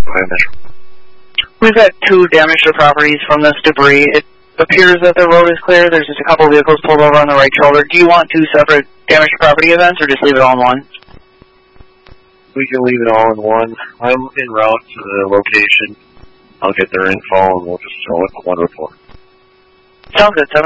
We've got 2 damaged properties from this debris. It appears that the road is clear. There's just a couple vehicles pulled over on the right shoulder. Do you want 2 separate damaged property events, or just leave it all in one? We can leave it all in one. I'm en route to the location. I'll get their info and we'll just throw it in one report. Sounds good. 7